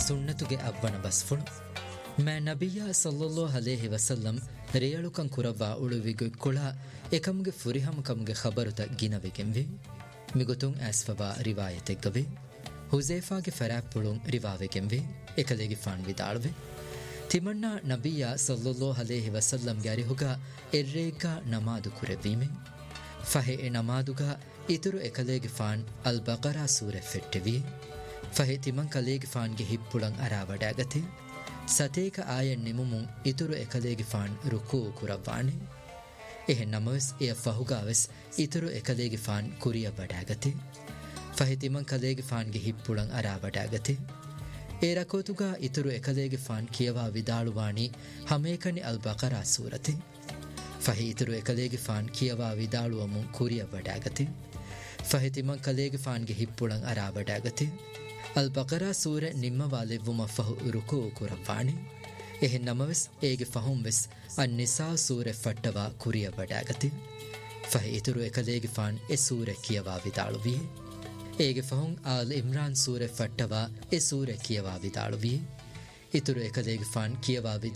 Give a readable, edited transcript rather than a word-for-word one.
ಸುನ್ನತುಗೆ ಅವ್ವನ ಬಸ್ಫುಳು my ನಬಿಯ ಸಲ್ಲಲ್ಲಾಹು ಅಲೈಹಿ ವಸಲ್ಲಂ ರೇಯಳುಕಂ ಕುರವ್ವ ಉಳುವಿಗು Kula ಎಕಮ್ಗೆ ಫುರಿಹಮಕಮ್ಗೆ ಖಬರುತ ಗಿನವೆಗೆಂವೆ ಮಿಗುತುಂ ಆಸ್ಫವ ರಿವಾಯತೆಗ್ಗವೆ ಹುಜೈಫಾಗೆ ಫರಾಪ್ಪುಳುಂ ರಿವಾವೆಗೆಂವೆ ಎಕಲೆಗೆ phone ವಿದಾಳುವೆ ತಿಮಣ್ಣ ನಬಿಯ ಸಲ್ಲಲ್ಲಾಹು ಅಲೈಹಿ ವಸಲ್ಲಂಗೆ ಅರಿಹುಗ ಎರ್ರೇಗ ನಮಾದು ಕುರೆವೀಮೆ ಫಹೆ A ನಮಾದುಗ ಇತುರು ಎಕಲೆಗೆ phone ಅಲ್ ಬಕರಾ ಸೂರೆ ಫೆಟ್ಟೆವಿ ಫಹೆ ತಿಮಂ ಕಲೆಗೆ ಫಾನ್ಗೆ ಹಿಪ್ಪುಳಂ ಅರಾವಡಾಗತೆ ಸತೇಕ ಆಯನ್ ನಿಮುಮುಂ ಇತುರು ಎಕಲೆಗೆ ಫಾನ್ ರುಕೂ ಕುರವ್ವಾಣೆ ಎಹೆ ನಮವೆಸ್ ಎ ಫಹುಗಾವೆಸ್ ಇತುರು ಎಕಲೆಗೆ ಫಾನ್ ಕುರಿಯ ಬಡಾಗತೆ ಫಹೆ ತಿಮಂ ಕಲೆಗೆ ಫಾನ್ಗೆ ಹಿಪ್ಪುಳಂ ಅರಾವಡಾಗತೆ ಎ ರಕೋತುಗ ಇತುರು ಎಕಲೆಗೆ ಫಾನ್ ಕಿಯವಾ ವಿದಾಳುವಾಣಿ ಹಮೇಕನಿ ಅಲ್ ಬಕರಾ ಸೂರತೆ ಫಹೆ ಇತುರು ಎಕಲೆಗೆ ಫಾನ್ ಕಿಯವಾ ವಿದಾಳುವಮುಂ ಕುರಿಯ ಬಡಾಗತೆ ಫಹೆ ತಿಮಂ ಕಲೆಗೆ ಫಾನ್ಗೆ ಹಿಪ್ಪುಳಂ ಅರಾವಡಾಗತೆ ಅಲ್ ಬಕರಾ ಸೂರೆ ನಿಮ್ಮವಾಲೆವ್ವುಮ ಫಹು ರುಕೂ ಕುರವ್ವಾಣೆ ಎಹೆ ನಮವೆಸ್ ಏಗೆ ಫಹುಂ ವೆಸ್ ಅನ್ ನಿಸಾ ಸೂರೆ ಫಟ್ಟವ ಕುರಿಯ ಬಡಾಗತೆ ಫಹೆ ಇತುರು ಎಕಲೆಗೆ phone A ಸೂರೆ ಕಿಯವಾ ವಿದಾಳುವಿಯೆ ಏಗೆ ಫಹುಂ all Imran ಸೂರೆ ಫಟ್ಟವ A ಸೂರೆ ಕಿಯವಾ ವಿದಾಳುವಿಯೆ ಇತುರು ಎಕಲೆಗೆ phone ಕಿಯವಾ